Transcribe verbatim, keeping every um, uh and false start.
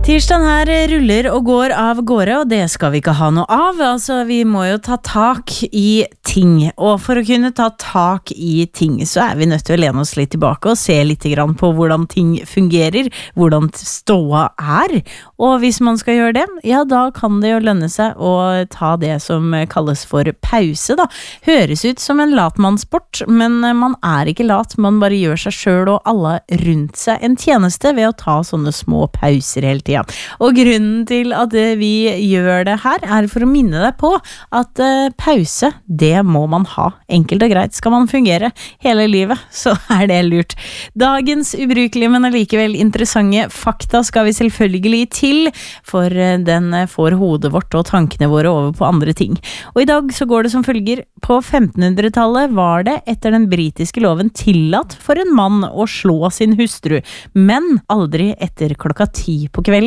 Tirsdagen her ruller og går av gårde, og det skal vi ikke ha noe av. Altså, vi må jo ta tak i ting, og for å kunne ta tak i ting, så er vi nødt til å lene oss litt tilbake og se litt grann på hvordan ting fungerer, hvordan ståa er. Og hvis man skal gjøre det, ja, da kan det jo lønne seg å ta det som kalles for pause, da. Høres ut som en latmannssport, men man er ikke lat, man bare gjør seg selv og alle rundt seg en tjeneste ved å ta sånne små pauser hele tiden. Og grunnen til at vi gjør det her er for å minne deg på at uh, pause, det må man ha. Enkelt og greit. Skal man fungere hele livet, så er det lurt. Dagens ubrukelige, men allikevel interessante fakta skal vi selvfølgelig til, for uh, den får hodet vårt og tankene våre over på andre ting. Og i dag så går det som følger. På femtenhundretallet var det etter den britiske loven tillatt for en mann å slå sin hustru, men aldri etter klokka ti på kvelden.